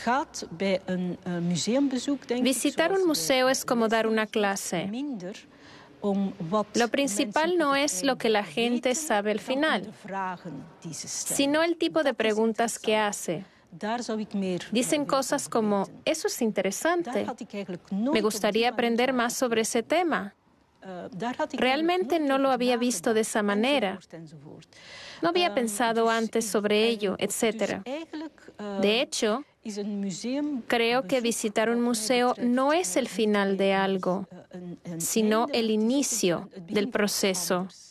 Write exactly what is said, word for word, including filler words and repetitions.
Visitar un museo es como dar una clase. Lo principal no es lo que la gente sabe al final, sino el tipo de preguntas que hace. Dicen cosas como, eso es interesante, me gustaría aprender más sobre ese tema. Realmente no lo había visto de esa manera. No había pensado antes sobre ello, etcétera. De hecho, creo que visitar un museo no es el final de algo, sino el inicio del proceso.